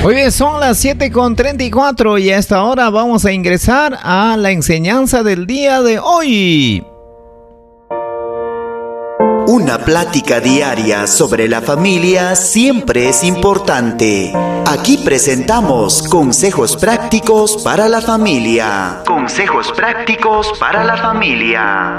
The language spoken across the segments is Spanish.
Muy bien, son las 7:34 y a esta hora vamos a ingresar a la enseñanza del día de hoy. Una plática diaria sobre la familia siempre es importante. Aquí presentamos consejos prácticos para la familia. Consejos prácticos para la familia.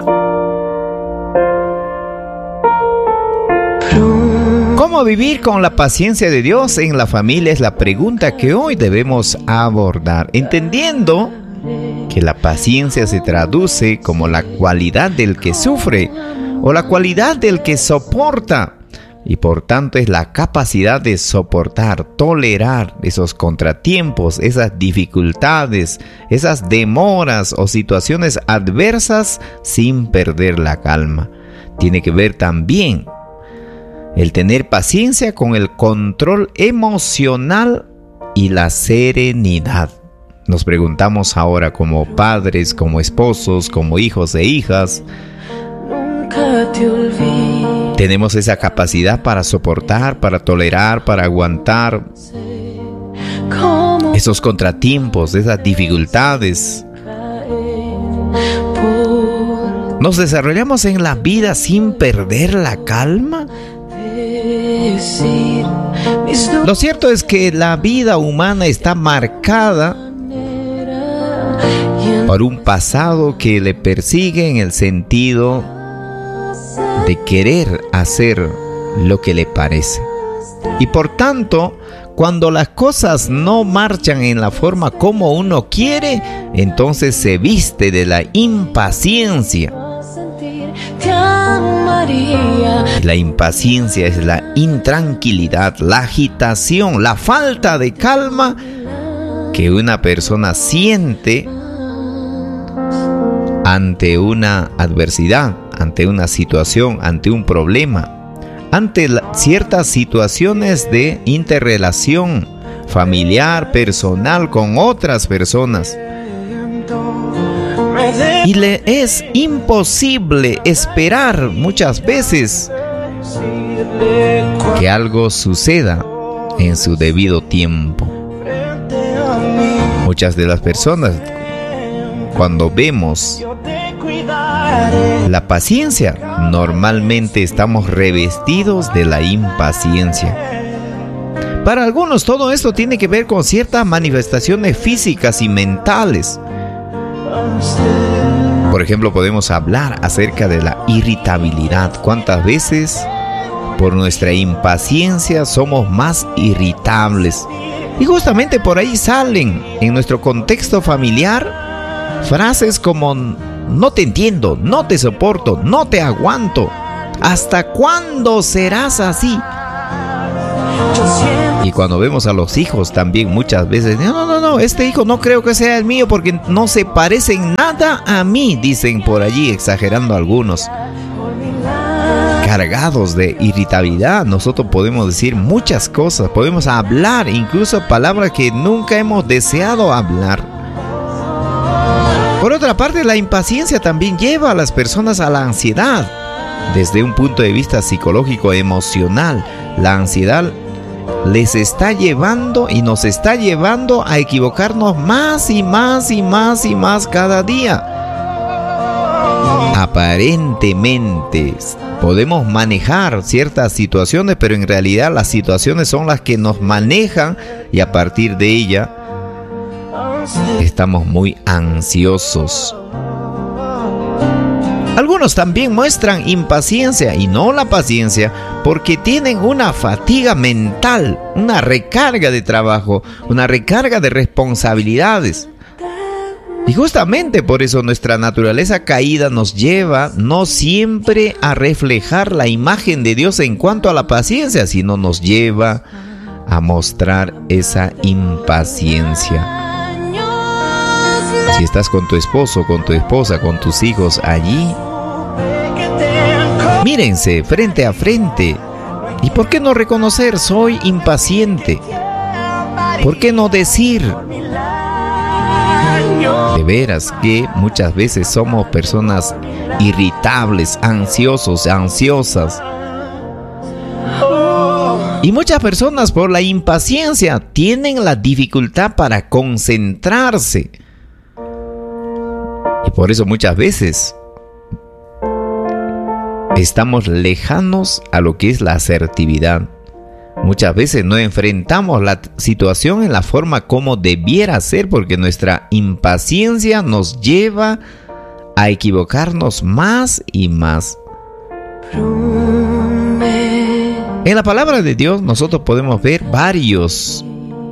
¿Cómo vivir con la paciencia de Dios en la familia? Es la pregunta que hoy debemos abordar, entendiendo que la paciencia se traduce como la cualidad del que sufre o la cualidad del que soporta, y por tanto es la capacidad de soportar, tolerar esos contratiempos, esas dificultades, esas demoras o situaciones adversas sin perder la calma. Tiene que ver también el tener paciencia con el control emocional y la serenidad. Nos preguntamos ahora, como padres, como esposos, como hijos e hijas, ¿tenemos esa capacidad para soportar, para tolerar, para aguantar esos contratiempos, esas dificultades? ¿Nos desarrollamos en la vida sin perder la calma? Lo cierto es que la vida humana está marcada por un pasado que le persigue en el sentido de querer hacer lo que le parece. Y por tanto, cuando las cosas no marchan en la forma como uno quiere, entonces se viste de la impaciencia. La impaciencia es la intranquilidad, la agitación, la falta de calma que una persona siente ante una adversidad, ante una situación, ante un problema, ante ciertas situaciones de interrelación familiar, personal con otras personas. Y le es imposible esperar muchas veces que algo suceda en su debido tiempo. Muchas de las personas, cuando vemos la paciencia, normalmente estamos revestidos de la impaciencia. Para algunos todo esto tiene que ver con ciertas manifestaciones físicas y mentales. Por ejemplo, podemos hablar acerca de la irritabilidad. ¿Cuántas veces por nuestra impaciencia somos más irritables? Y justamente por ahí salen en nuestro contexto familiar frases como: no te entiendo, no te soporto, no te aguanto. ¿Hasta cuándo serás así? Y cuando vemos a los hijos también muchas veces, no, este hijo no creo que sea el mío porque no se parece en nada a mí, dicen por allí, exagerando algunos. Cargados de irritabilidad, nosotros podemos decir muchas cosas, podemos hablar incluso palabras que nunca hemos deseado hablar. Por otra parte, la impaciencia también lleva a las personas a la ansiedad. Desde un punto de vista psicológico emocional, la ansiedad les está llevando y nos está llevando a equivocarnos más y más y más y más cada día. Aparentemente podemos manejar ciertas situaciones, pero en realidad las situaciones son las que nos manejan, y a partir de ella estamos muy ansiosos. Algunos también muestran impaciencia y no la paciencia porque tienen una fatiga mental, una recarga de trabajo, una recarga de responsabilidades. Y justamente por eso nuestra naturaleza caída nos lleva no siempre a reflejar la imagen de Dios en cuanto a la paciencia, sino nos lleva a mostrar esa impaciencia. Si estás con tu esposo, con tu esposa, con tus hijos allí, mírense frente a frente. ¿Y por qué no reconocer? Soy impaciente. ¿Por qué no decir? De veras que muchas veces somos personas irritables, ansiosos, ansiosas. Y muchas personas por la impaciencia tienen la dificultad para concentrarse. Y por eso muchas veces estamos lejanos a lo que es la asertividad. Muchas veces no enfrentamos la situación en la forma como debiera ser porque nuestra impaciencia nos lleva a equivocarnos más y más. En la palabra de Dios nosotros podemos ver varios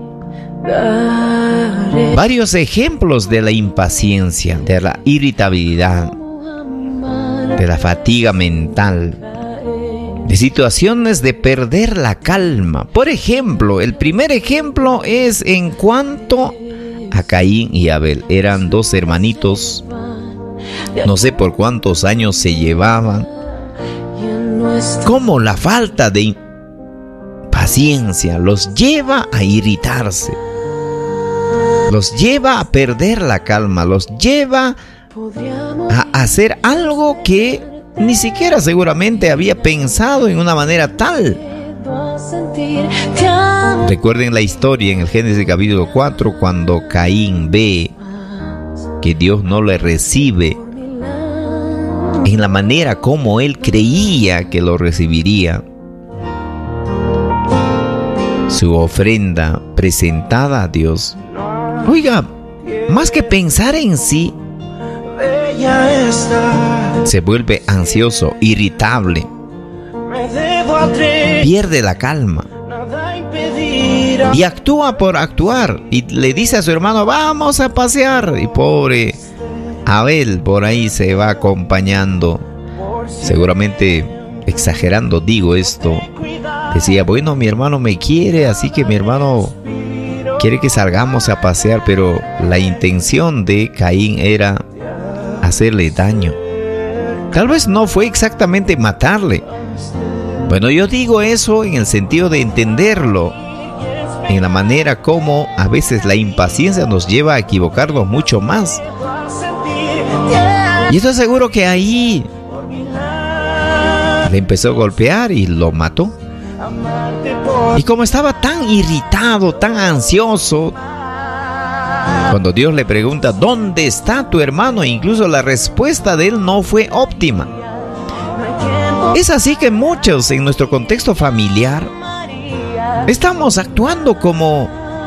ejemplos de la impaciencia, de la irritabilidad, de la fatiga mental, de situaciones de perder la calma. Por ejemplo, el primer ejemplo es en cuanto a Caín y Abel. Eran dos hermanitos, no sé por cuántos años se llevaban. Cómo la falta de paciencia los lleva a irritarse, los lleva a perder la calma, los lleva a hacer algo que ni siquiera seguramente había pensado en una manera tal. Recuerden la historia en el Génesis capítulo 4, cuando Caín ve que Dios no le recibe en la manera como él creía que lo recibiría. Su ofrenda presentada a Dios. Oiga, más que pensar en sí, se vuelve ansioso, irritable, pierde la calma y actúa por actuar y le dice a su hermano: vamos a pasear. Y pobre Abel por ahí se va acompañando, seguramente exagerando digo esto. Decía: bueno, mi hermano me quiere, así que mi hermano quiere que salgamos a pasear. Pero la intención de Caín era hacerle daño. Tal vez no fue exactamente matarle. Bueno, yo digo eso en el sentido de entenderlo, en la manera como a veces la impaciencia nos lleva a equivocarnos mucho más. Y estoy seguro que ahí le empezó a golpear y lo mató. Y como estaba tan irritado, tan ansioso, cuando Dios le pregunta: ¿dónde está tu hermano? Incluso la respuesta de él no fue óptima. Es así que muchos en nuestro contexto familiar estamos actuando como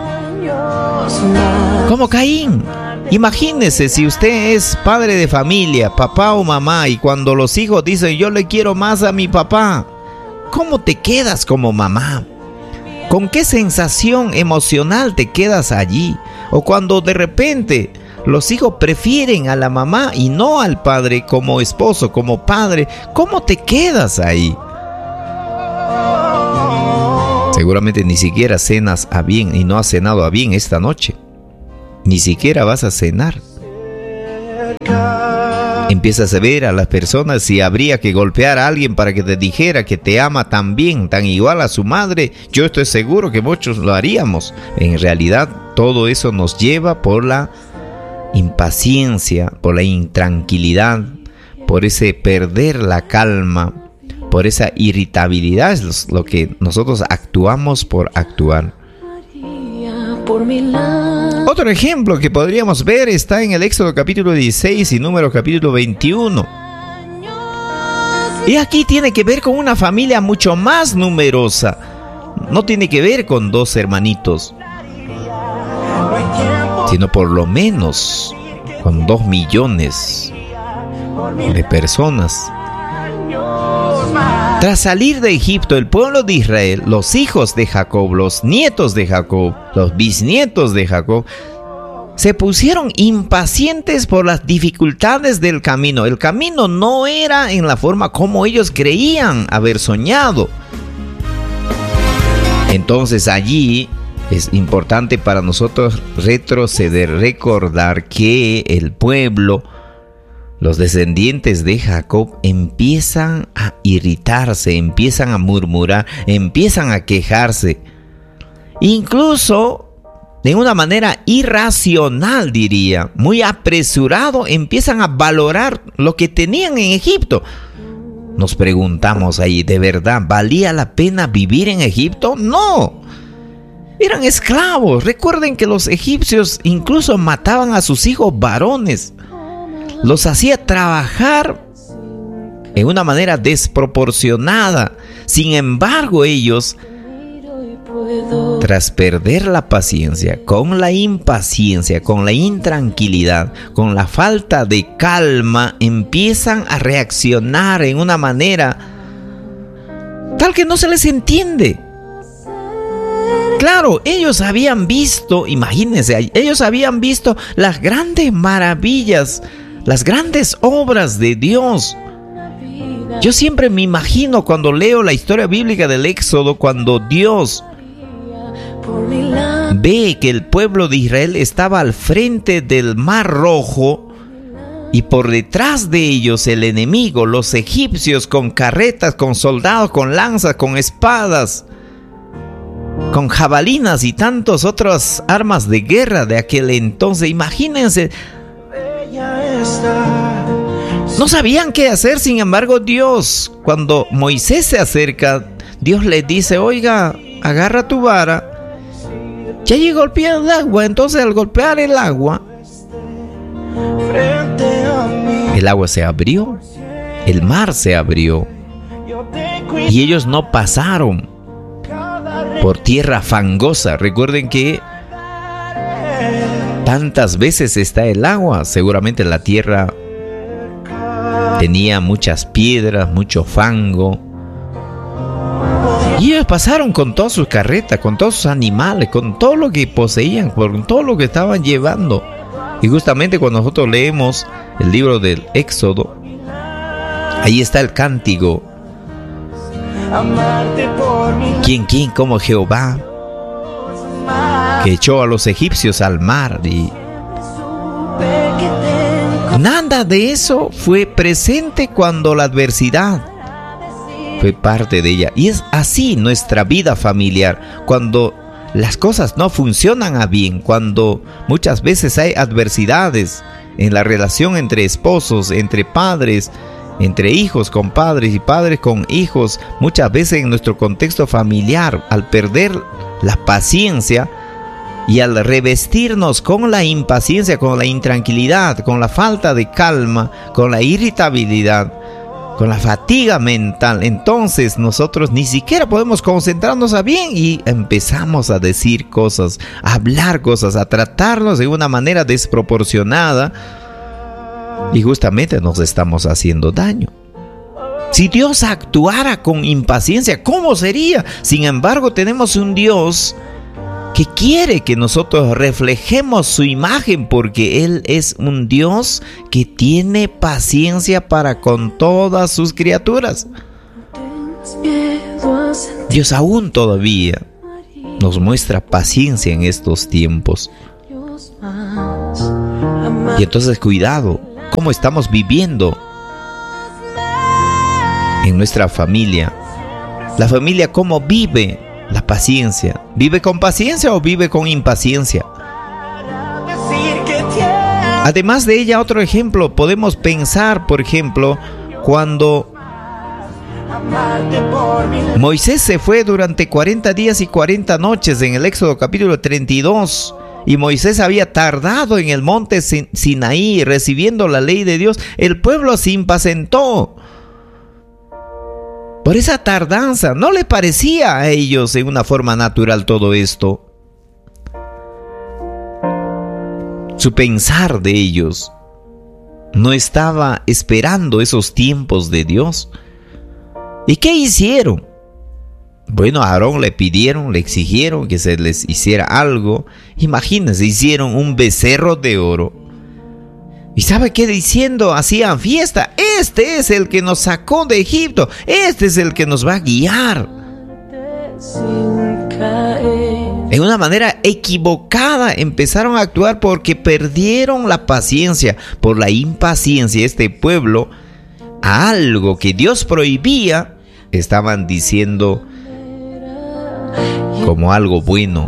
Caín. Imagínese si usted es padre de familia, papá o mamá, y cuando los hijos dicen: yo le quiero más a mi papá, ¿cómo te quedas como mamá? ¿Con qué sensación emocional te quedas allí? O cuando de repente los hijos prefieren a la mamá y no al padre como esposo, como padre, ¿cómo te quedas ahí? Seguramente ni siquiera cenas a bien y no has cenado a bien esta noche. Ni siquiera vas a cenar. Empiezas a ver a las personas si habría que golpear a alguien para que te dijera que te ama tan bien, tan igual a su madre. Yo estoy seguro que muchos lo haríamos. En realidad, todo eso nos lleva por la impaciencia, por la intranquilidad, por ese perder la calma, por esa irritabilidad. Es lo que nosotros actuamos por actuar. Otro ejemplo que podríamos ver está en el Éxodo capítulo 16 y Números capítulo 21. Y aquí tiene que ver con una familia mucho más numerosa. No tiene que ver con dos hermanitos, sino por lo menos con 2 millones de personas. Tras salir de Egipto, el pueblo de Israel, los hijos de Jacob, los nietos de Jacob, los bisnietos de Jacob, se pusieron impacientes por las dificultades del camino. El camino no era en la forma como ellos creían haber soñado. Entonces allí es importante para nosotros retroceder, recordar que el pueblo, los descendientes de Jacob, empiezan a irritarse, empiezan a murmurar, empiezan a quejarse. Incluso de una manera irracional, diría, muy apresurado, empiezan a valorar lo que tenían en Egipto. Nos preguntamos ahí, ¿de verdad valía la pena vivir en Egipto? No. Eran esclavos. Recuerden que los egipcios incluso mataban a sus hijos varones. Los hacía trabajar en una manera desproporcionada. Sin embargo, ellos, tras perder la paciencia, con la impaciencia, con la intranquilidad, con la falta de calma, empiezan a reaccionar en una manera tal que no se les entiende. Claro, ellos habían visto, imagínense, ellos habían visto las grandes maravillas, las grandes obras de Dios. Yo siempre me imagino cuando leo la historia bíblica del Éxodo, cuando Dios ve que el pueblo de Israel estaba al frente del Mar Rojo y por detrás de ellos el enemigo, los egipcios, con carretas, con soldados, con lanzas, con espadas, con jabalinas y tantas otras armas de guerra de aquel entonces. Imagínense, no sabían qué hacer. Sin embargo, Dios, cuando Moisés se acerca, Dios le dice: oiga, agarra tu vara. Ya allí golpea el agua. Entonces, al golpear el agua se abrió, el mar se abrió, y ellos no pasaron por tierra fangosa. Recuerden que tantas veces está el agua, seguramente la tierra tenía muchas piedras, mucho fango. Y ellos pasaron con todas sus carretas, con todos sus animales, con todo lo que poseían, con todo lo que estaban llevando. Y justamente cuando nosotros leemos el libro del Éxodo, ahí está el cántico: ¿Quién como Jehová, que echó a los egipcios al mar? Y nada de eso fue presente cuando la adversidad fue parte de ella. Y es así nuestra vida familiar. Cuando las cosas no funcionan a bien, cuando muchas veces hay adversidades en la relación entre esposos, entre padres, entre hijos con padres y padres con hijos, muchas veces en nuestro contexto familiar, al perder la paciencia y al revestirnos con la impaciencia, con la intranquilidad, con la falta de calma, con la irritabilidad, con la fatiga mental, entonces nosotros ni siquiera podemos concentrarnos a bien y empezamos a decir cosas, a hablar cosas, a tratarnos de una manera desproporcionada, y justamente nos estamos haciendo daño. Si Dios actuara con impaciencia, ¿cómo sería? Sin embargo, tenemos un Dios que quiere que nosotros reflejemos su imagen, porque Él es un Dios que tiene paciencia para con todas sus criaturas. Dios aún todavía nos muestra paciencia en estos tiempos. Y entonces, cuidado, ¿cómo estamos viviendo en nuestra familia? La familia, ¿cómo vive la paciencia? ¿Vive con paciencia o vive con impaciencia? Además de ella, otro ejemplo, podemos pensar, por ejemplo, cuando Moisés se fue durante 40 días y 40 noches en el Éxodo capítulo 32, y Moisés había tardado en el monte Sinaí recibiendo la ley de Dios. El pueblo se impacientó por esa tardanza. No le parecía a ellos en una forma natural todo esto. Su pensar de ellos no estaba esperando esos tiempos de Dios. ¿Y qué hicieron? Bueno, a Aarón le pidieron, le exigieron que se les hiciera algo. Imagínense, hicieron un becerro de oro. ¿Y sabe qué diciendo? Hacían fiesta. Este es el que nos sacó de Egipto. Este es el que nos va a guiar. En una manera equivocada empezaron a actuar porque perdieron la paciencia. Por la impaciencia, este pueblo, a algo que Dios prohibía, estaban diciendo como algo bueno.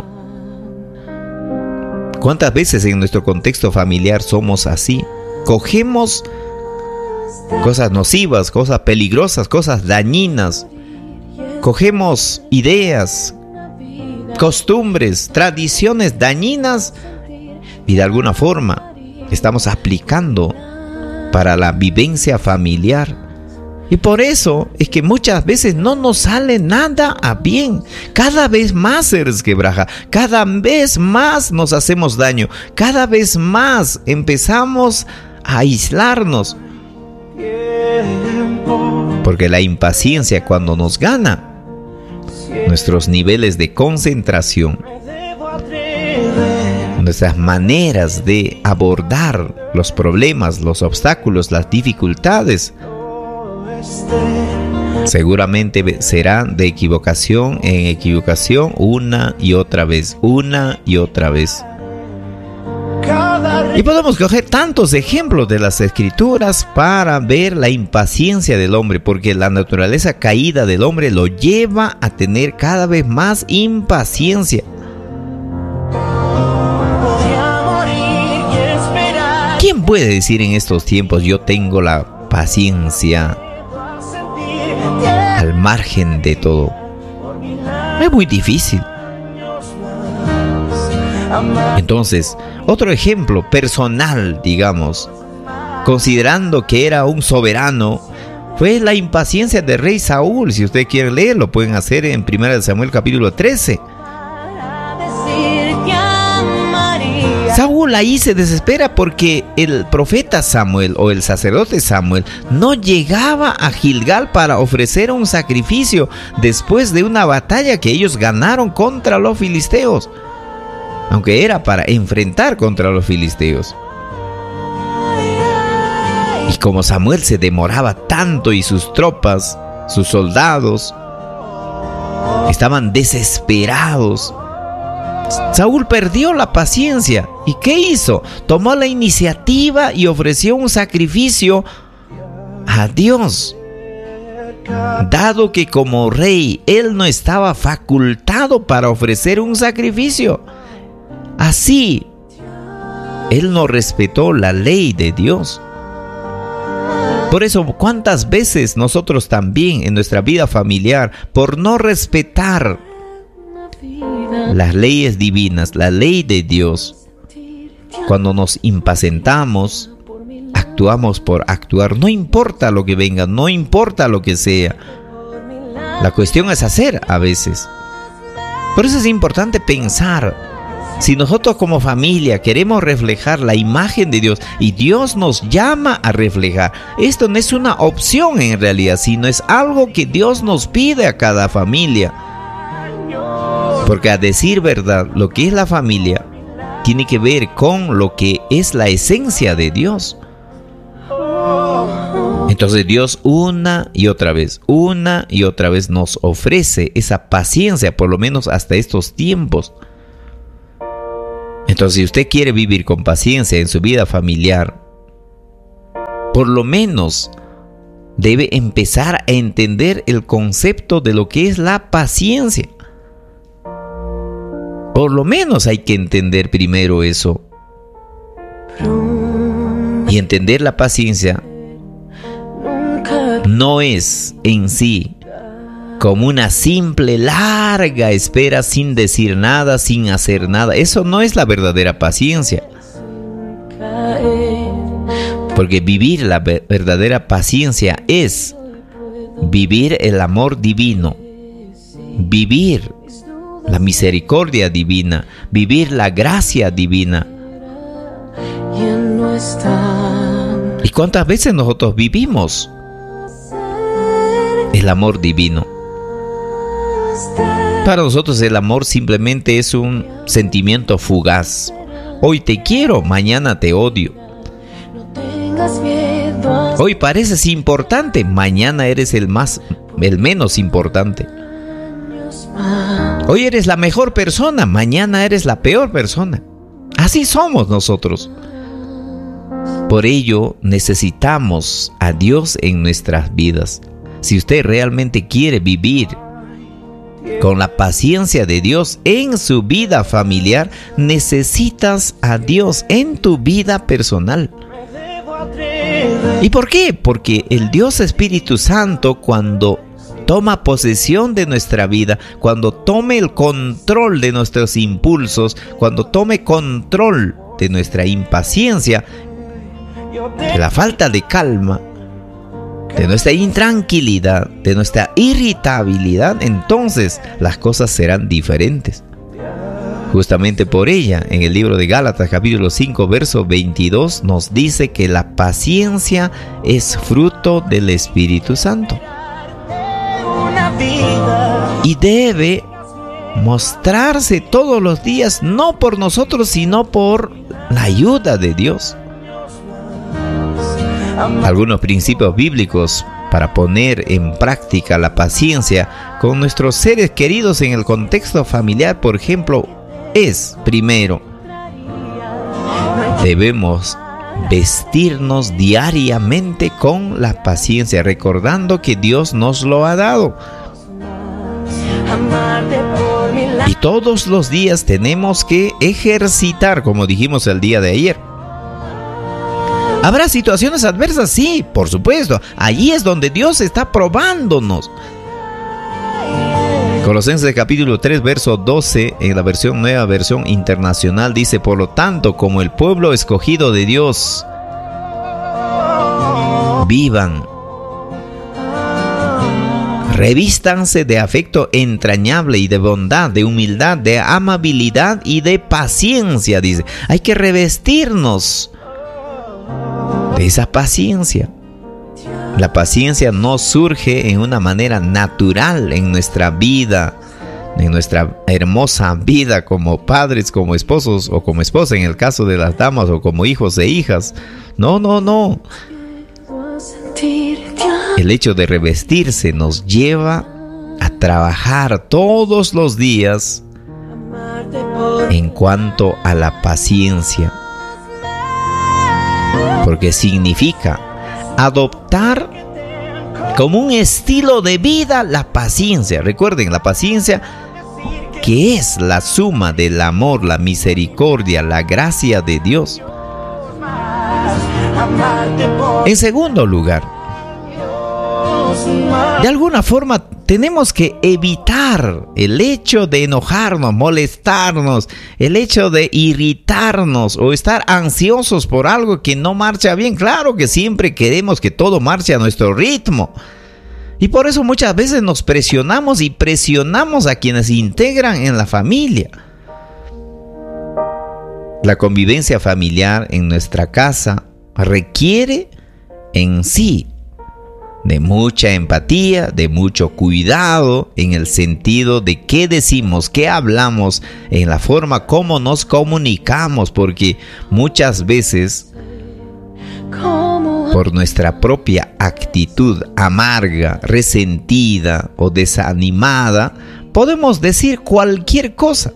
¿Cuántas veces en nuestro contexto familiar somos así? Cogemos cosas nocivas, cosas peligrosas, cosas dañinas. Cogemos ideas, costumbres, tradiciones dañinas y de alguna forma estamos aplicando para la vivencia familiar. Y por eso es que muchas veces no nos sale nada a bien. Cada vez más se resquebraja, cada vez más nos hacemos daño, cada vez más empezamos a aislarnos. Porque la impaciencia, cuando nos gana, nuestros niveles de concentración, nuestras maneras de abordar los problemas, los obstáculos, las dificultades, seguramente serán de equivocación en equivocación una y otra vez. Y podemos coger tantos ejemplos de las Escrituras para ver la impaciencia del hombre, porque la naturaleza caída del hombre lo lleva a tener cada vez más impaciencia. ¿Quién puede decir en estos tiempos: yo tengo la paciencia al margen de todo? Es muy difícil. Entonces, otro ejemplo personal, digamos, considerando que era un soberano, fue la impaciencia del rey Saúl. Si ustedes quieren leerlo, pueden hacer en 1 Samuel capítulo 13. Saúl ahí se desespera porque el profeta Samuel o el sacerdote Samuel no llegaba a Gilgal para ofrecer un sacrificio después de una batalla que ellos ganaron contra los filisteos, aunque era para enfrentar contra los filisteos. Y como Samuel se demoraba tanto y sus tropas, sus soldados, estaban desesperados, Saúl perdió la paciencia. ¿Y qué hizo? Tomó la iniciativa y ofreció un sacrificio a Dios. Dado que como rey él no estaba facultado para ofrecer un sacrificio, así él no respetó la ley de Dios. Por eso, ¿cuántas veces nosotros también en nuestra vida familiar, por no respetar las leyes divinas, la ley de Dios, cuando nos impacientamos, actuamos por actuar, no importa lo que venga, no importa lo que sea, la cuestión es hacer a veces? Por eso es importante pensar, si nosotros como familia queremos reflejar la imagen de Dios y Dios nos llama a reflejar, esto no es una opción en realidad, sino es algo que Dios nos pide a cada familia. Porque a decir verdad, lo que es la familia tiene que ver con lo que es la esencia de Dios. Entonces Dios una y otra vez nos ofrece esa paciencia, por lo menos hasta estos tiempos. Entonces, si usted quiere vivir con paciencia en su vida familiar, por lo menos debe empezar a entender el concepto de lo que es la paciencia. Por lo menos hay que entender primero eso. Y entender la paciencia no es en sí como una simple larga espera sin decir nada, sin hacer nada. Eso no es la verdadera paciencia. Porque vivir la verdadera paciencia es vivir el amor divino, vivir la misericordia divina, vivir la gracia divina. ¿Y cuántas veces nosotros vivimos el amor divino? Para nosotros el amor simplemente es un sentimiento fugaz. Hoy te quiero, mañana te odio. Hoy pareces importante, mañana eres el menos importante. Hoy eres la mejor persona, mañana eres la peor persona. Así somos nosotros. Por ello necesitamos a Dios en nuestras vidas. Si usted realmente quiere vivir con la paciencia de Dios en su vida familiar, necesitas a Dios en tu vida personal. ¿Y por qué? Porque el Dios Espíritu Santo, cuando toma posesión de nuestra vida, cuando tome el control de nuestros impulsos, cuando tome control de nuestra impaciencia, de la falta de calma, de nuestra intranquilidad, de nuestra irritabilidad, entonces las cosas serán diferentes. Justamente por ella, en el libro de Gálatas capítulo 5, verso 22, nos dice que la paciencia es fruto del Espíritu Santo. Y debe mostrarse todos los días, no por nosotros, sino por la ayuda de Dios. Algunos principios bíblicos para poner en práctica la paciencia con nuestros seres queridos en el contexto familiar, por ejemplo, es, primero, debemos vestirnos diariamente con la paciencia, recordando que Dios nos lo ha dado. Y todos los días tenemos que ejercitar, como dijimos el día de ayer. ¿Habrá situaciones adversas? Sí, por supuesto. Allí es donde Dios está probándonos. Colosenses capítulo 3, verso 12, en la versión nueva, versión internacional, dice: por lo tanto, como el pueblo escogido de Dios, vivan, revístanse de afecto entrañable y de bondad, de humildad, de amabilidad y de paciencia, dice. Hay que revestirnos de esa paciencia. La paciencia no surge en una manera natural en nuestra vida, en nuestra hermosa vida como padres, como esposos o como esposas en el caso de las damas, o como hijos e hijas. No, no, no. El hecho de revestirse nos lleva a trabajar todos los días en cuanto a la paciencia, porque significa adoptar como un estilo de vida la paciencia. Recuerden, la paciencia, que es la suma del amor, la misericordia, la gracia de Dios. En segundo lugar, de alguna forma tenemos que evitar el hecho de enojarnos, molestarnos, el hecho de irritarnos o estar ansiosos por algo que no marcha bien. Claro que siempre queremos que todo marche a nuestro ritmo. Y por eso muchas veces nos presionamos y presionamos a quienes integran en la familia. La convivencia familiar en nuestra casa requiere en sí de mucha empatía, de mucho cuidado en el sentido de qué decimos, qué hablamos, en la forma como nos comunicamos, porque muchas veces por nuestra propia actitud amarga, resentida o desanimada, podemos decir cualquier cosa.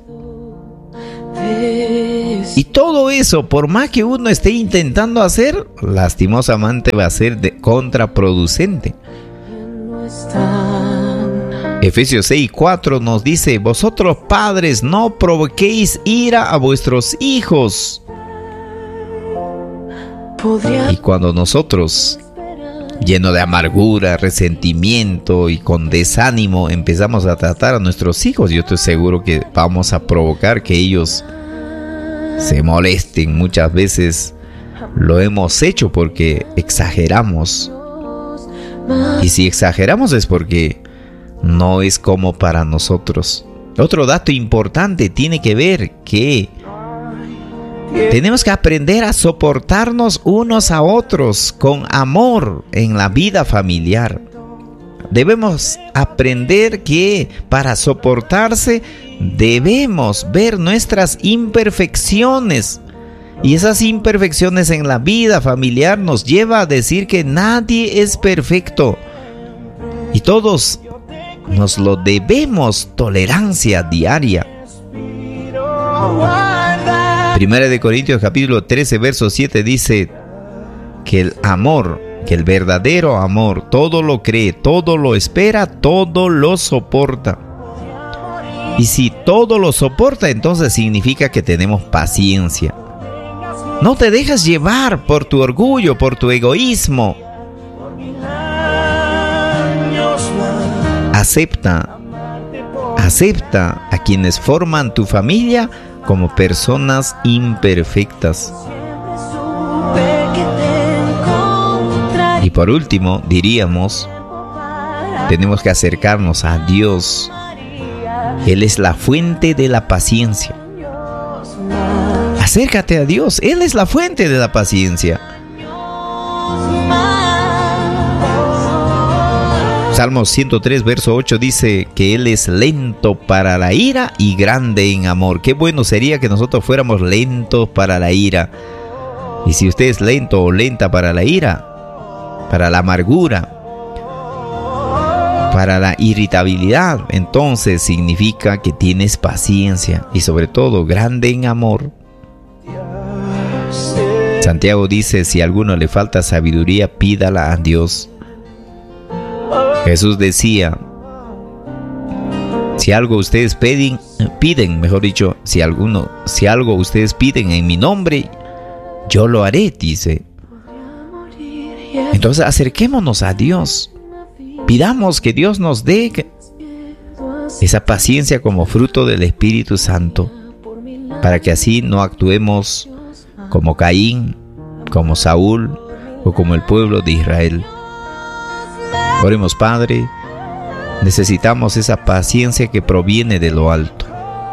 Y todo eso, por más que uno esté intentando hacer, lastimosamente va a ser contraproducente. Efesios 6:4 nos dice: vosotros padres no provoquéis ira a vuestros hijos. Y cuando nosotros, lleno de amargura, resentimiento y con desánimo, empezamos a tratar a nuestros hijos, yo estoy seguro que vamos a provocar que ellos se molesten. Muchas veces lo hemos hecho porque exageramos. Y si exageramos es porque no es como para nosotros. Otro dato importante tiene que ver que tenemos que aprender a soportarnos unos a otros con amor en la vida familiar. Debemos aprender que para soportarse debemos ver nuestras imperfecciones. Y esas imperfecciones en la vida familiar nos lleva a decir que nadie es perfecto. Y todos nos lo debemos, tolerancia diaria. Primera de Corintios capítulo 13 verso 7 dice que el amor, que el verdadero amor todo lo cree, todo lo espera, todo lo soporta. Y si todo lo soporta, entonces significa que tenemos paciencia. No te dejes llevar por tu orgullo, por tu egoísmo. Acepta a quienes forman tu familia como personas imperfectas. Y por último, diríamos, tenemos que acercarnos a Dios. Él es la fuente de la paciencia. Acércate a Dios, Él es la fuente de la paciencia. Salmos 103, verso 8 dice que Él es lento para la ira y grande en amor. Qué bueno sería que nosotros fuéramos lentos para la ira. Y si usted es lento o lenta para la ira, para la amargura, para la irritabilidad, entonces significa que tienes paciencia y sobre todo grande en amor. Santiago dice, si a alguno le falta sabiduría, pídala a Dios. Jesús decía, si algo ustedes piden, si algo ustedes piden en mi nombre, yo lo haré, dice. Entonces acerquémonos a Dios. Pidamos que Dios nos dé esa paciencia como fruto del Espíritu Santo, para que así no actuemos como Caín, como Saúl o como el pueblo de Israel. Oremos, Padre, necesitamos esa paciencia que proviene de lo alto.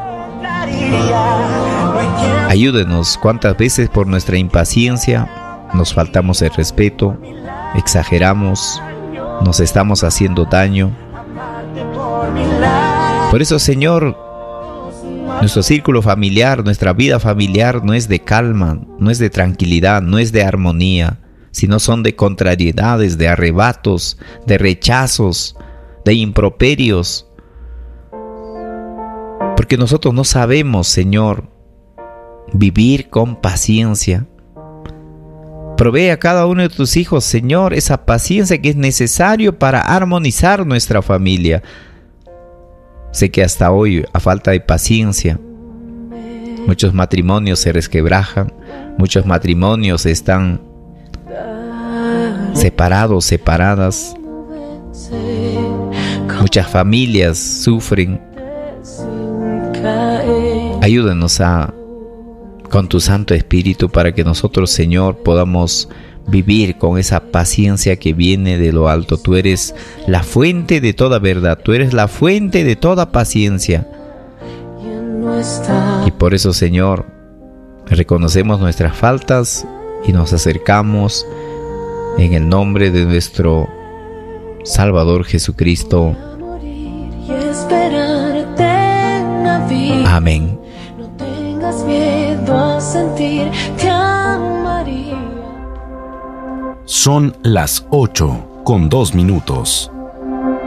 Ayúdenos, cuántas veces por nuestra impaciencia nos faltamos el respeto, exageramos, nos estamos haciendo daño. Por eso, Señor, nuestro círculo familiar, nuestra vida familiar no es de calma, no es de tranquilidad, no es de armonía, sino son de contrariedades, de arrebatos, de rechazos, de improperios. Porque nosotros no sabemos, Señor, vivir con paciencia. Provee a cada uno de tus hijos, Señor, esa paciencia que es necesario para armonizar nuestra familia. Sé que hasta hoy, a falta de paciencia, muchos matrimonios se resquebrajan, muchos matrimonios están separados, separadas. Muchas familias sufren. Ayúdanos con tu Santo Espíritu para que nosotros, Señor, podamos vivir con esa paciencia que viene de lo alto. Tú eres la fuente de toda verdad, tú eres la fuente de toda paciencia. Y por eso, Señor, reconocemos nuestras faltas y nos acercamos en el nombre de nuestro Salvador Jesucristo. Amén. No tengas miedo a sentir, te amaría. Son las 8:02.